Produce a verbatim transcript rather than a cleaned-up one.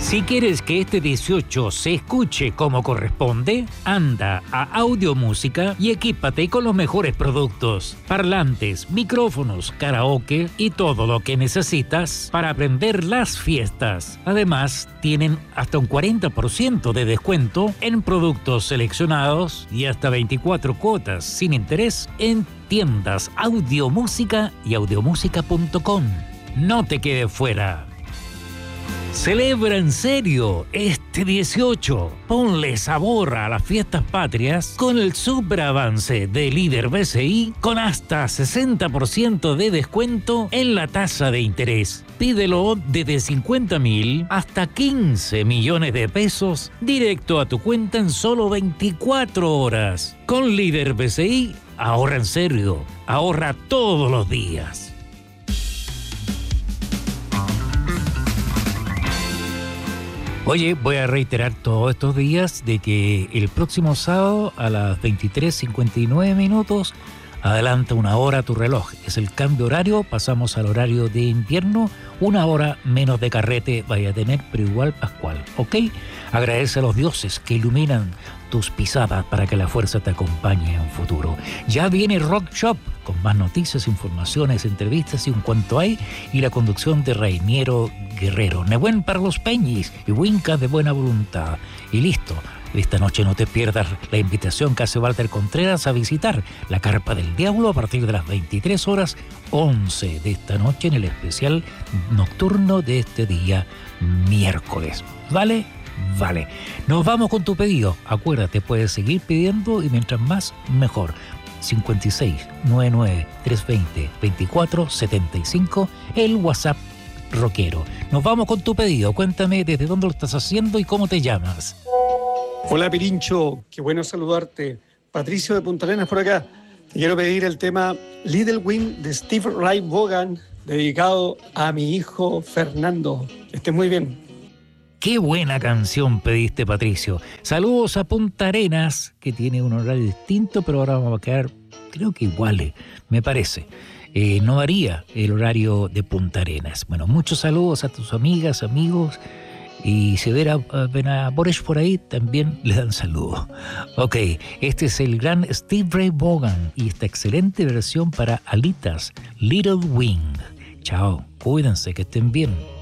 Si quieres que este dieciocho se escuche como corresponde, anda a Audiomúsica y equípate con los mejores productos, parlantes, micrófonos, karaoke y todo lo que necesitas para aprender las fiestas. Además, tienen hasta un cuarenta por ciento de descuento en productos seleccionados y hasta veinticuatro cuotas sin interés en tiendas Audiomúsica y audiomúsica punto com. No te quedes fuera. Celebra en serio este dieciocho. Ponle sabor a las fiestas patrias con el super avance de Líder B C I con hasta sesenta por ciento de descuento en la tasa de interés. Pídelo desde cincuenta mil hasta quince millones de pesos directo a tu cuenta en solo veinticuatro horas. Con Líder B C I, ahorra en serio. Ahorra todos los días. Oye, voy a reiterar todos estos días de que el próximo sábado a las veintitrés cincuenta y nueve minutos adelanta una hora tu reloj. Es el cambio horario, pasamos al horario de invierno, una hora menos de carrete vaya a tener, pero igual pascual, ¿ok? Agradece a los dioses que iluminan tus pisadas para que la fuerza te acompañe en un futuro. Ya viene Rock Shop con más noticias, informaciones, entrevistas y un cuanto hay, y la conducción de Rainiero Guerrero. Nehuen para los Peñis y Winca de buena voluntad. Y listo. Esta noche no te pierdas la invitación que hace Walter Contreras a visitar la Carpa del Diablo a partir de las veintitrés horas once de esta noche en el especial nocturno de este día miércoles. ¿Vale? Vale. Nos vamos con tu pedido. Acuérdate, puedes seguir pidiendo y mientras más, mejor. cincuenta y seis, noventa y nueve, trescientos veinte, veinticuatro setenta y cinco, el WhatsApp rockero. Nos vamos con tu pedido. Cuéntame desde dónde lo estás haciendo y cómo te llamas. Hola Pirincho, qué bueno saludarte. Patricio de Punta Arenas por acá. Te quiero pedir el tema Little Wing de Steve Ray Vaughan, dedicado a mi hijo Fernando. Que estés muy bien. Qué buena canción pediste, Patricio. Saludos a Punta Arenas, que tiene un horario distinto, pero ahora vamos a quedar, creo que iguales, me parece. Eh, no varía el horario de Punta Arenas. Bueno, muchos saludos a tus amigas, amigos. Y si ven a, ven a Boris por ahí, también le dan saludos. Ok, este es el gran Steve Ray Vaughan y esta excelente versión para Alitas, Little Wing. Chao, cuídense, que estén bien.